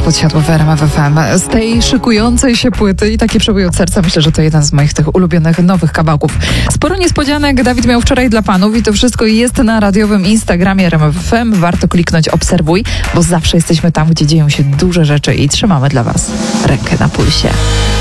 Dawid Podsiadło w RMF FM. Z tej szykującej się płyty i takie przebój od serca, myślę, że to jeden z moich tych ulubionych nowych kawałków. Sporo niespodzianek Dawid miał wczoraj dla panów i to wszystko jest na radiowym Instagramie RMF FM. Warto kliknąć obserwuj, bo zawsze jesteśmy tam, gdzie dzieją się duże rzeczy i trzymamy dla was rękę na pulsie.